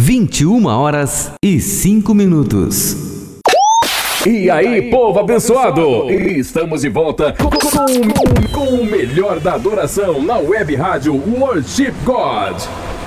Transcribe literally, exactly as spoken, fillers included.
vinte e uma horas e cinco minutos. E aí, povo abençoado! Estamos de volta com, com, com o melhor da adoração na web rádio Worship God.